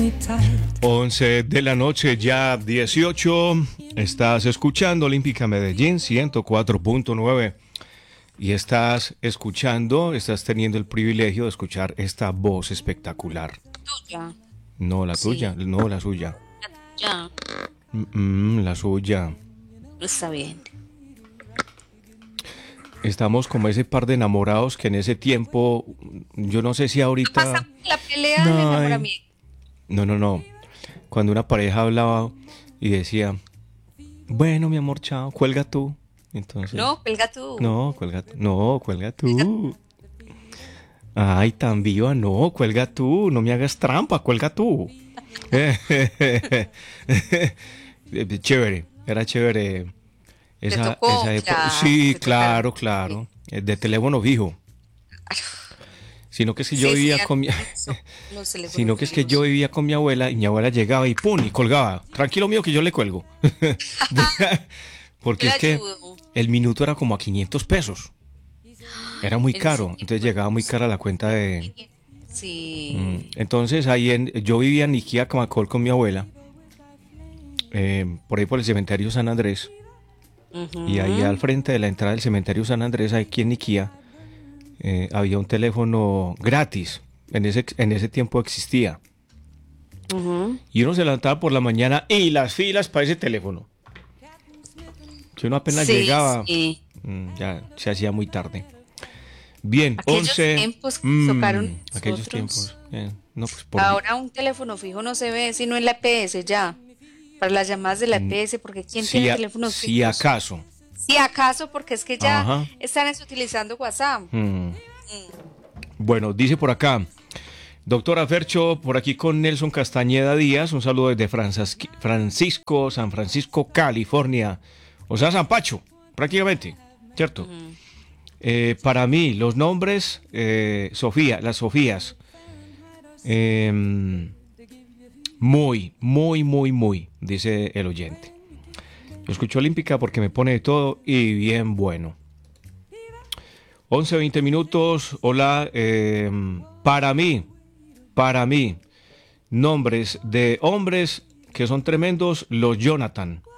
11 de la noche, ya 18. Estás escuchando Olímpica Medellín 104.9 y estás teniendo el privilegio de escuchar esta voz espectacular. Tuya. No, la Sí. tuya, no, la suya. Ya, La suya. está bien. Estamos como ese par de enamorados que en ese tiempo, yo no sé si Pasa ahorita... la pelea del No, enamoramiento. no. Cuando una pareja hablaba y decía, bueno, mi amor, chao, cuelga tú. Entonces, No, cuelga tú. no, cuelga tú. No, cuelga Cuelga tú. Ay, tan viva, no, cuelga tú. No me hagas trampa, cuelga tú. Chévere, era chévere Te esa tocó, época. claro, Sí, te tocaron. Sí, claro. De teléfono fijo. Sino que es que yo sí, sí, vivía con mi... los teléfonos Sino que es que yo fijos. vivía con mi abuela y mi abuela llegaba y ¡pum! Y colgaba. Tranquilo mío que yo le cuelgo. Yo Porque le es que ayudo. el minuto era como a 500 pesos. Era muy En caro. serio, Entonces llegaba muy cara la cuenta de... sí. Entonces yo vivía en Niquía, Camacol con mi abuela. Por ahí por el cementerio San Andrés. Y ahí al Ujú, frente de la entrada del cementerio San Andrés, aquí en Niquía, había un teléfono gratis. En ese tiempo existía. ujú. Y uno se levantaba por la mañana y las filas para ese teléfono. Si uno apenas Sí, llegaba, sí. ya se hacía muy tarde. Bien, Aquellos 11. tiempos que nos tocaron Aquellos nosotros. tiempos. No, pues Ahora un teléfono fijo no se ve, sino en la EPS ya. Para las llamadas de la mm, EPS, porque ¿quién tiene teléfonos si fijos? acaso. Si acaso, porque es que ya Ajá. están utilizando WhatsApp. Mm. Mm. Bueno, dice por acá. Doctora Fercho, por aquí con Nelson Castañeda Díaz. Un saludo desde San Francisco, California. O sea, San Pacho, prácticamente. ¿Cierto? Ujú. Para mí, los nombres, las Sofías, eh, muy, dice el oyente. Yo escucho Olímpica porque me pone de todo y bien bueno. 11:20 minutos. Hola, para mí, nombres de hombres que son tremendos, los Jonathan.